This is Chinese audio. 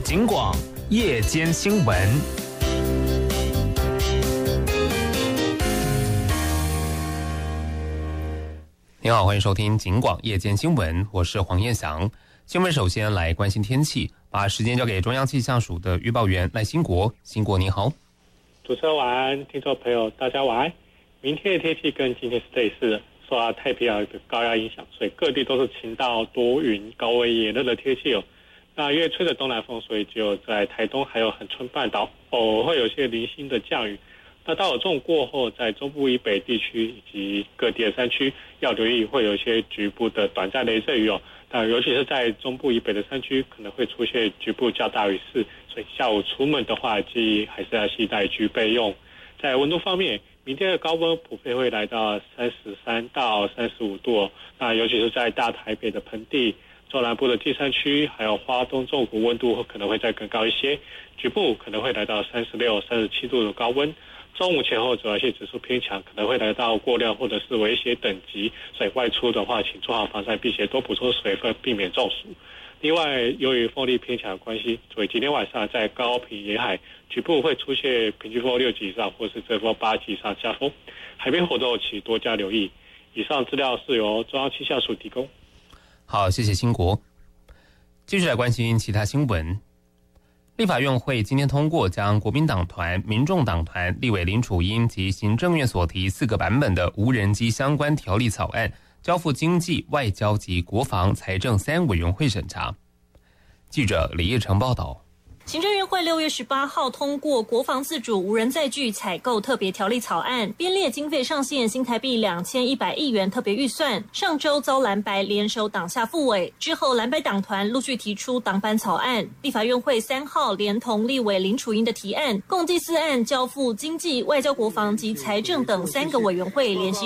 警广夜间新闻。你好，欢迎收听警广夜间新闻，我是黄彦翔。新闻首先来关心天气，把时间交给中央气象署的预报员赖兴国。兴国你好。 主持人晚安，听众朋友大家晚安。明天的天气跟今天是类似的，受到太平洋的高压影响，所以各地都是晴到多云、高温炎热的天气哦。那因为吹着东南风，所以只有在台东还有恒春半岛偶尔会有些零星的降雨。那到了中午过后，在中部以北地区以及各地的山区要留意会有一些局部的短暂雷阵雨哦。那尤其是在中部以北的山区可能会出现局部较大雨势，所以下午出门的话建议还是要携带具备用。在温度方面，明天的高温普遍会来到33到35度哦。那尤其是在大台北的盆地、中南部的低山区，还有花东纵谷，温度可能会再更高一些，局部可能会来到36、37度的高温。中午前后紫外线指数偏强，可能会来到过量或者是危险等级，所以外出的话请做好防晒，并且多补充水分，避免中暑。另外，由于风力偏强的关系，所以今天晚上在高屏沿海局部会出现平均风6级以上，或是阵风8级以上下风，海边活动请多加留意。以上资料是由中央气象署提供。 好，谢谢兴国。继续来关心其他新闻。立法院会今天通过将国民党团、民众党团立委林楚英及行政院所提4个版本的无人机相关条例草案，交付经济、外交及国防、财政3委员会审查。记者李叶成报道。 行政院会6月18号通过国防自主无人载具采购特别条例草案，编列经费上限新台币2100亿元特别预算。上周遭蓝白联手党下复委，之后蓝白党团陆续提出党版草案。立法院会3号连同立委林楚英的提案，共计4案交付经济、外交、国防及财政等3个委员会联席